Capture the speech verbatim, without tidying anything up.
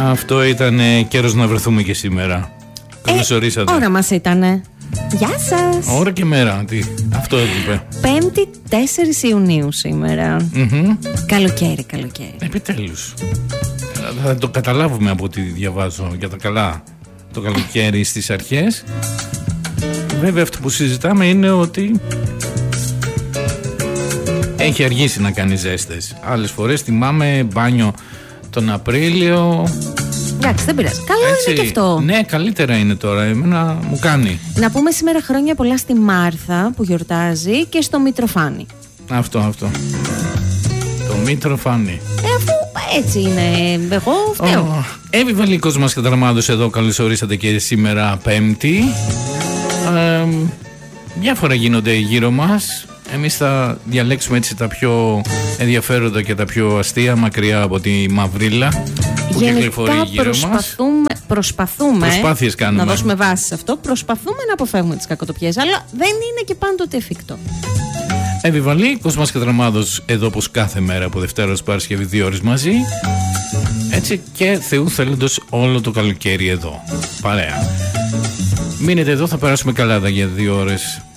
Αυτό ήταν καιρός να βρεθούμε και σήμερα. Καλώς ε, ορίσατε. Ώρα μας ήτανε. Γεια σας. Ώρα και μέρα. Τι, αυτό έπρεπε. Πέμπτη τέσσερις Ιουνίου σήμερα. Mm-hmm. Καλοκαίρι, καλοκαίρι. Επιτέλους. Θα το καταλάβουμε από ό,τι διαβάζω για τα καλά. Το καλοκαίρι στις αρχές. Βέβαια αυτό που συζητάμε είναι ότι έχει αργήσει να κάνει ζέστες. Άλλες φορές θυμάμαι μπάνιο τον Απρίλιο. Εντάξει, δεν πειράζει. Καλό Έτσι, είναι και αυτό. Ναι, καλύτερα είναι τώρα. Εμένα μου κάνει. Να πούμε σήμερα χρόνια πολλά στη Μάρθα που γιορτάζει και στο Μητροφάνη. Αυτό, αυτό. Το Μητροφάνη. Ε, αφού έτσι είναι. Εγώ φταίω. Εύη Βαλίκος μας καταραμάδος εδώ. Καλώς ορίσατε και σήμερα Πέμπτη. Ε, διάφορα γίνονται γύρω μας. Εμείς θα διαλέξουμε έτσι τα πιο ενδιαφέροντα και τα πιο αστεία μακριά από τη μαυρίλα που κυκλοφορεί γύρω προσπαθούμε, μας. Προσπαθούμε Προσπάθειες κάνουμε. να δώσουμε βάση σε αυτό. Προσπαθούμε να αποφεύγουμε τις κακοτοπιές, αλλά δεν είναι και πάντοτε εφικτό. Εύη Βαλίκος μας καταραμάδος εδώ όπως κάθε μέρα από Δευτέρα ως Παρασκευή δύο ώρες μαζί. Έτσι και Θεού θέλοντος όλο το καλοκαίρι εδώ. Παρέα. Μείνετε εδώ, θα περάσουμε καλά για δύο ώρες.